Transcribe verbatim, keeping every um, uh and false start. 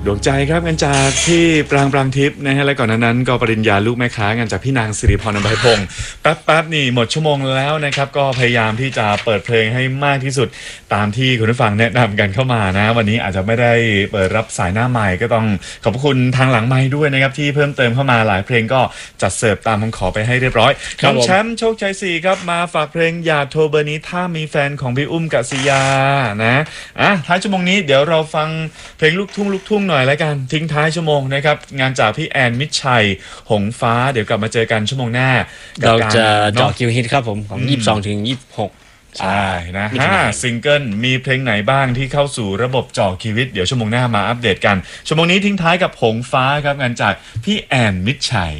ดวงใจครับงานจากที่ปรางปรางทิพย์นะฮะและก่อนนั้นก็ปริญญาลูกแม่ค้างานจากพี่นางสิริพรอภัยพงศ์แป๊บๆนี่หมดชั่วโมงแล้วนะครับก็พยายามที่จะเปิดเพลงให้มากที่สุดตามที่คุณผู้ฟังแนะนำกันเข้ามานะวันนี้อาจจะไม่ได้เปิดรับสายหน้าใหม่ก็ต้องขอบคุณทางหลังไมค์ด้วยนะครับที่เพิ่มเติมเข้ามาหลายเพลงก็จัดเสิร์ฟตามคำขอไปให้เรียบร้อยน้องแชมป์โชคชัยสี่ครับมาฝากเพลงอย่าโทรเบอร์นี้ถ้ามีแฟนของพี่อุ้มกศิยานะอ่ะท้ายชั่วโมงนี้เดี๋ยวเราฟังเพลงลูกทุ่งลูกทุ่งหน่อยแล้วกันทิ้งท้ายชั่วโมงนะครับงานจากพี่แอนมิตรชัยหงฟ้าเดี๋ยวกลับมาเจอกันชั่วโมงหน้าเราจะเจาะคิวฮิตครับผมของยี่สิบสองถึงยี่สิบหกใช่นะห้าซิงเกิลมีเพลงไหนบ้างที่เข้าสู่ระบบจ่อชีวิตเดี๋ยวชั่วโมงหน้ามาอัปเดตกันชั่วโมงนี้ทิ้งท้ายกับหงฟ้าครับงานจากพี่แอนมิตรชัย